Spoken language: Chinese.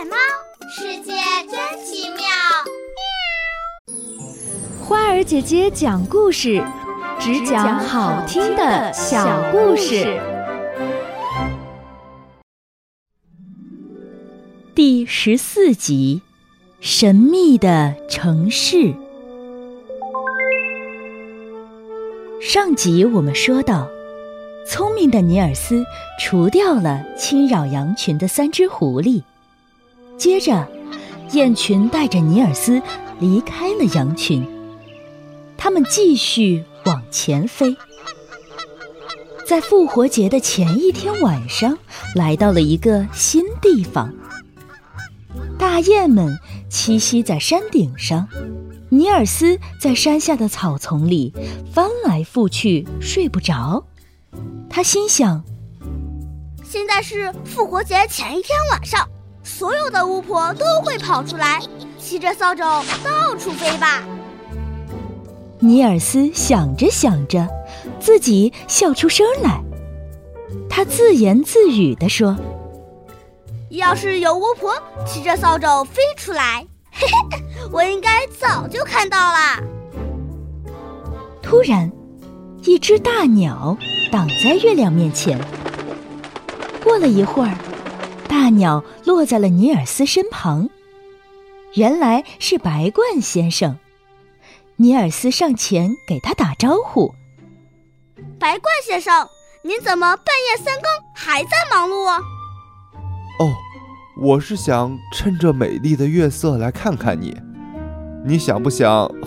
猫，世界真奇妙。 花儿姐姐讲故事，只讲好听的小故事。 第14集，神秘的城市。上集我们说到，聪明的尼尔斯除掉了侵扰羊群的3只狐狸，接着雁群带着尼尔斯离开了羊群，他们继续往前飞，在复活节的前一天晚上来到了一个新地方。大雁们栖息在山顶上，尼尔斯在山下的草丛里翻来覆去睡不着。他心想， 现在是复活节前一天晚上，所有的巫婆都会跑出来，骑着扫帚到处飞吧。 尼尔斯想着想着，自己笑出声来。他自言自语地说， 要是有巫婆骑着扫帚飞出来，嘿嘿，我应该早就看到了。 突然，一只大鸟挡在月亮面前。过了一会儿，大鸟落在了尼尔斯身旁，原来是白鹳先生。尼尔斯上前给他打招呼， 白鹳先生，您怎么半夜3更还在忙碌啊？ 哦，我是想趁着美丽的月色来看看你，你想不想